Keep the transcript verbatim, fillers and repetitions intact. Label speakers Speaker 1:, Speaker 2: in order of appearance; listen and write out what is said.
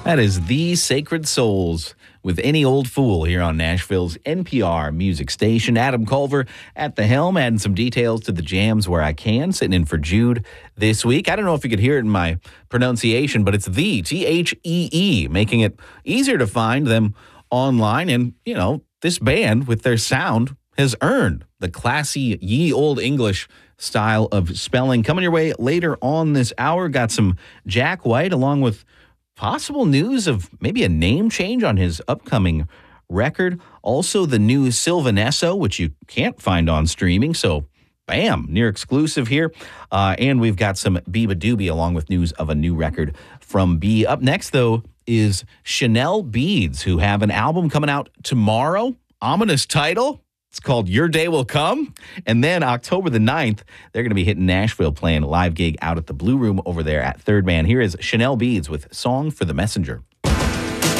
Speaker 1: That is The Sacred Souls with Any Old Fool here on Nashville's N P R music station. Adam Culver at the helm, adding some details to the jams where I can, sitting in for Jude this week. I don't know if you could hear it in my pronunciation, but it's the, T H E E, making it easier to find them online. And, you know, this band with their sound has earned the classy ye old English style of spelling. Coming your way later on this hour, got some Jack White along with possible news of maybe a name change on his upcoming record. Also, the new Sylvanesso, which you can't find on streaming. So, bam, near exclusive here. Uh, and we've got some Biba Doobie along with news of a new record from B. Up next, though, is Chanel Beads, who have an album coming out tomorrow. Ominous title. It's called Your Day Will Come. And then October the ninth, they're going to be hitting Nashville playing a live gig out at the Blue Room over there at Third Man. Here is Chanel Beads with Song for the Messenger